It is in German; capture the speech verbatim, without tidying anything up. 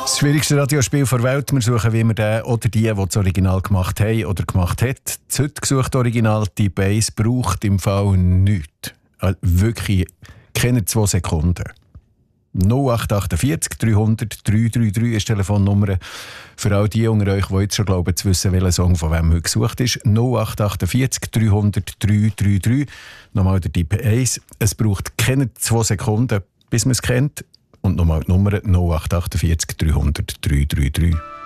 Das schwierigste Radiospiel der Welt. Wir suchen, wie wir den oder die, die das Original gemacht haben oder gemacht hat. Das heute gesuchte Original, die Bass, braucht im Fall nichts. Also wirklich keine zwei Sekunden. null acht acht vier dreihundert dreihundertdreiunddreißig ist die Telefonnummer für all die unter euch, die jetzt schon glauben zu wissen, welcher Song von wem heute gesucht ist. null acht acht vier dreihundert dreihundertdreiunddreißig. Nochmal der Typ eins. Es braucht keine zwei Sekunden, bis man es kennt. Und nochmal die Nummer null acht acht vier dreihundert dreihundertdreiunddreißig.